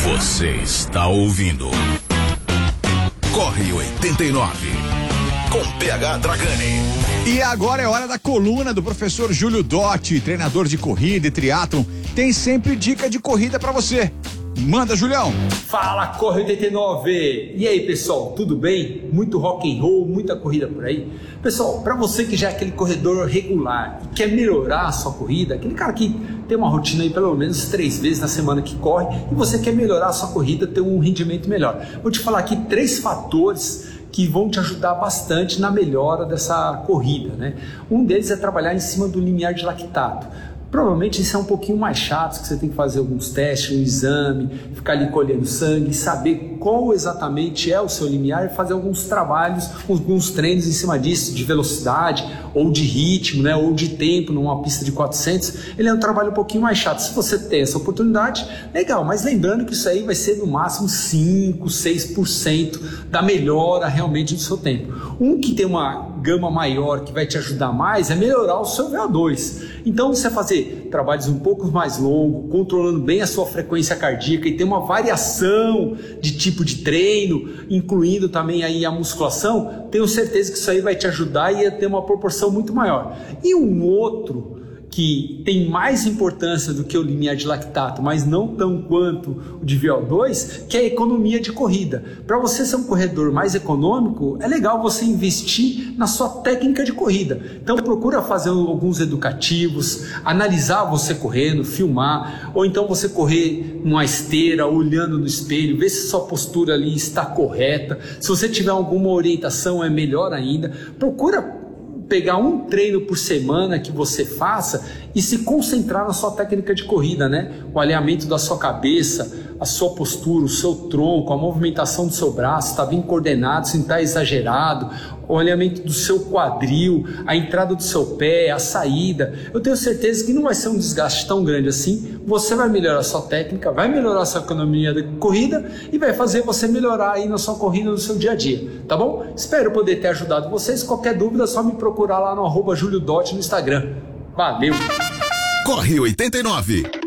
Você está ouvindo Corre 89 com PH Dragani. E agora é hora da coluna do professor Júlio Dotti, treinador de corrida e triatlon. Tem sempre dica de corrida pra você. Manda, Julião. Fala, Corre 89! E aí, pessoal, tudo bem? Muito rock and roll, muita corrida por aí? Pessoal, para você que já é aquele corredor regular e quer melhorar a sua corrida, aquele cara que tem uma rotina aí pelo menos 3 vezes na semana que corre e você quer melhorar a sua corrida, ter um rendimento melhor. Vou te falar aqui 3 fatores que vão te ajudar bastante na melhora dessa corrida, né? Um deles é trabalhar em cima do limiar de lactato. Provavelmente isso é um pouquinho mais chato, que você tem que fazer alguns testes, um exame, ficar ali colhendo sangue, saber qual exatamente é o seu limiar e fazer alguns trabalhos, alguns treinos em cima disso, de velocidade ou de ritmo, né, ou de tempo numa pista de 400. Ele é um trabalho um pouquinho mais chato. Se você tem essa oportunidade, legal, mas lembrando que isso aí vai ser no máximo 5, 6% da melhora realmente do seu tempo. Um que tem uma gama maior que vai te ajudar mais é melhorar o seu VO2. Então você fazer trabalhos um pouco mais longos, controlando bem a sua frequência cardíaca e ter uma variação de tipo de treino, incluindo também aí a musculação, tenho certeza que isso aí vai te ajudar e ia ter uma proporção muito maior. E um outro que tem mais importância do que o limiar de lactato, mas não tão quanto o de VO2, que é a economia de corrida. Para você ser um corredor mais econômico, é legal você investir na sua técnica de corrida. Então procura fazer alguns educativos, analisar você correndo, filmar, ou então você correr numa esteira, olhando no espelho, ver se sua postura ali está correta. Se você tiver alguma orientação, é melhor ainda. Procura pegar um treino por semana que você faça e se concentrar na sua técnica de corrida, né? O alinhamento da sua cabeça, a sua postura, o seu tronco, a movimentação do seu braço, está bem coordenado, se não está exagerado, o alinhamento do seu quadril, a entrada do seu pé, a saída. Eu tenho certeza que não vai ser um desgaste tão grande assim. Você vai melhorar a sua técnica, vai melhorar a sua economia de corrida e vai fazer você melhorar aí na sua corrida, no seu dia a dia, tá bom? Espero poder ter ajudado vocês. Qualquer dúvida é só me procurar lá no @JúlioDotti no Instagram. Valeu! Corre 89.